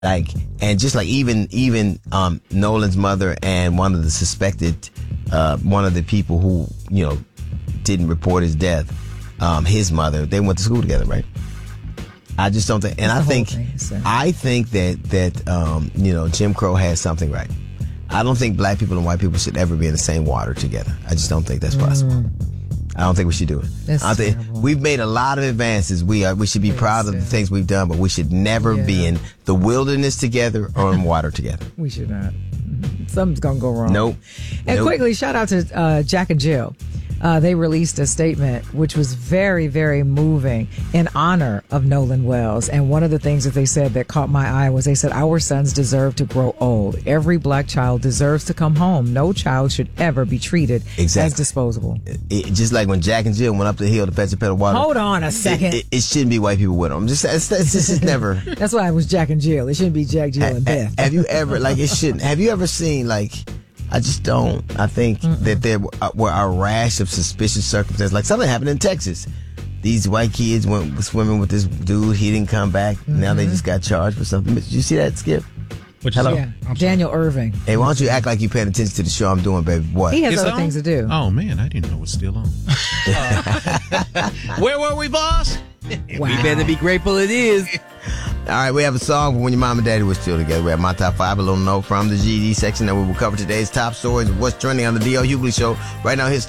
Like, and just like even Nolan's mother and one of the suspected, one of the people who, didn't report his death, his mother, they went to school together, right? I just don't think, and I think that Jim Crow has something right. I don't think black people and white people should ever be in the same water together. I just don't think that's possible. I don't think we should do it. I think we've made a lot of advances. We should be proud of the things we've done, but we should never be in the wilderness together or in water together. We should not. Something's going to go wrong. Nope. And quickly, shout out to Jack and Jill. They released a statement which was very, very moving in honor of Nolan Wells. And one of the things that they said that caught my eye was they said, our sons deserve to grow old. Every black child deserves to come home. No child should ever be treated as disposable. Just like when Jack and Jill went up the hill to fetch a pail of water. Hold on a second. It shouldn't be white people with them. It's just never. That's why it was Jack and Jill. It shouldn't be Jack, Jill, and Beth. Have you ever, it shouldn't. Have you ever seen, I just don't. I think that there were a rash of suspicious circumstances. Like something happened in Texas. These white kids went swimming with this dude. He didn't come back. Now they just got charged for something. Did you see that, Skip? Hello? Yeah. Daniel Irving. Hey, why don't you act like you paying attention to the show I'm doing, baby? What? He has other things to do. Oh, man. I didn't know it was still on. Where were we, boss? Wow. We better be grateful it is. All right, we have a song for when your mom and daddy were still together. We have my top 5, a little note from the GD section, and we will cover today's top stories of what's trending on the D.L. Hughley Show. Right now, here's